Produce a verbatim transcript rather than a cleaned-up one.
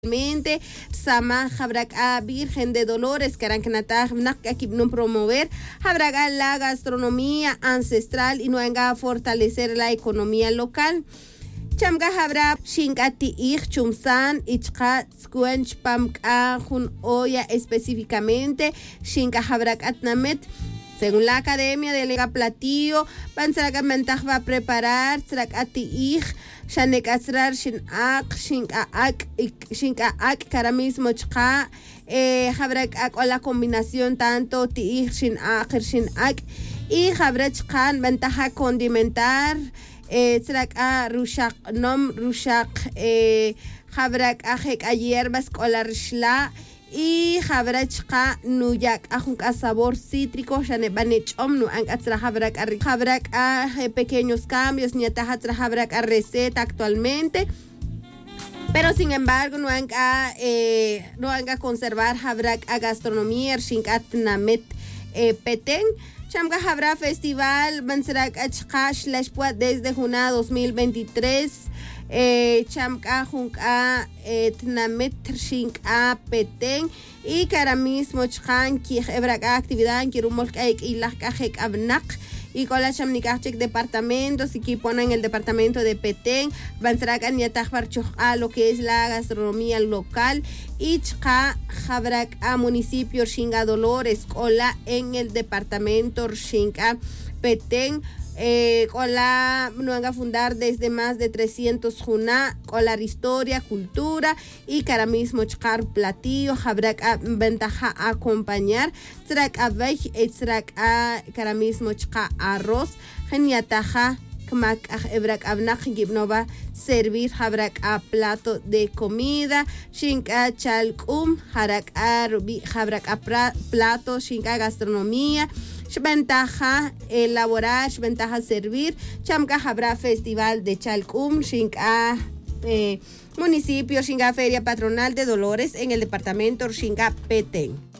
Mente, Sama Jabraca Virgen de Dolores, Carancanatá, no promover, Jabraga la gastronomía ancestral y no venga a fortalecer la economía local. Chamga Jabra, Shinkati Ich, Chumsan, Ichka, Squench, Pamka, Jun Oya específicamente, Shinka Jabrak Atnamet. Según la Academia de Lega Platillo, Pansaraga Mentach va a preparar, Trakati Ich, Shanek Asrar, Shinak, Shinkaak, Shinkaak, Karamismo Chka, Jabrak Ak, o la combinación tanto Ti Ich, Shinak, Shinak, y Jabrak Chkan, ventaja condimentar, Traka Rushak, Nom Rushak, Jabrak Ajek, a hierbas, Kolar Shla, y jabrachka nuyak ajunka sabor cítrico shanebanech omnu ankatra jabrak a jabrak a pequeños cambios ni atajatra jabrak a receta actualmente, pero sin embargo no anka eh, no anka conservar jabrak a gastronomía shinkat namet eh, petén. Chamga Jabra Festival Bansarak Achkash Lashpua desde Juna dos mil veintitrés. Eh, Chamka Junka Tnamet Shinka Petén y Karamismo Chkan Kij Ebraga actividad en Kirumol Kaik y Lajkajek Abnak y con la Chamnikachek departamentos y que ponen en el departamento de Petén Bansarak Aniatajbar Chokha lo que es la gastronomía local y Chka Jabrak a municipio Shinga Dolores Cola en el departamento Shinka Petén. Eh, con la no van a fundar desde más de trescientos juna con la historia, cultura y karamismo chkar platillo jabrak a ventaja a acompañar trak a vej trak a karamismo chka arroz geniataja kmak a ebrak abnak gibnova servir jabrak a plato de comida shinka chalkum jarak a rubi jabrak a plato shinka gastronomía ventaja elaborar, ventaja servir, Chamka Jabra Festival de Chalcum, Shinka eh, municipio, Shinka Feria Patronal de Dolores en el departamento Shinka Petén.